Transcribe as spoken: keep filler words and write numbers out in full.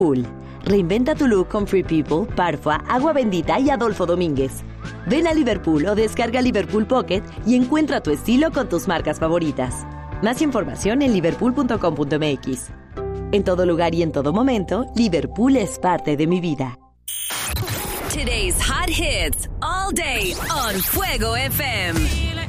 Reinventa tu look con Free People, Parfua, Agua Bendita y Adolfo Domínguez. Ven a Liverpool o descarga Liverpool Pocket y encuentra tu estilo con tus marcas favoritas. Más información en liverpool punto com punto m x. En todo lugar y en todo momento, Liverpool es parte de mi vida. Today's hot hits all day on Fuego F M.